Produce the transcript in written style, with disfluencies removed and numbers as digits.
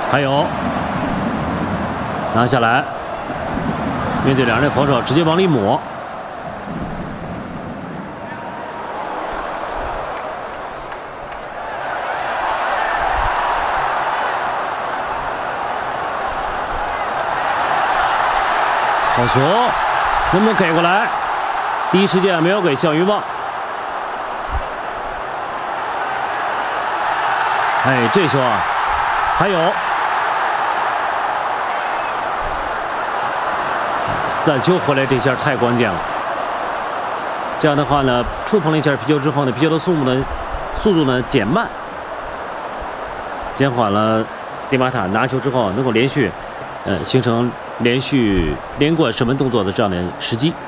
还有拿下来，面对两人的防守，直接往里抹。好球，能不能给过来？第一时间没有给项羽旺。哎，这球啊，还有斯坦丘回来，这下太关键了。这样的话呢，触碰了一下皮球之后呢，皮球的速度呢减慢，减缓了迪马塔拿球之后能够连续，形成连贯射门动作的这样的时机。